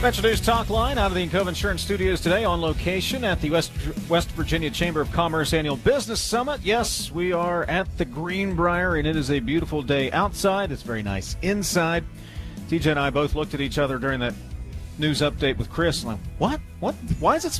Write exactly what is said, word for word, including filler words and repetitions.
Metro News Talk Line out of the Encova Insurance Studios today on location at the West West Virginia Chamber of Commerce Annual Business Summit. Yes, we are at the Greenbrier, and it is a beautiful day outside. It's very nice inside. T J and I both looked at each other during that news update with Chris. Like, what? What? Why is it